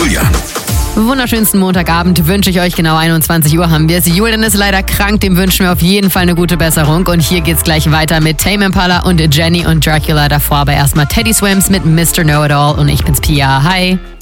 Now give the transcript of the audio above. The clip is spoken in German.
Julian. Wunderschönsten Montagabend wünsche ich euch, genau 21 Uhr haben wir es. Julian ist leider krank, dem wünschen wir auf jeden Fall eine gute Besserung. Und hier geht's gleich weiter mit Tame Impala und Jenny und Dracula. Davor aber erstmal Teddy Swims mit Mr. Know-It-All und ich bin's Pia. Hi.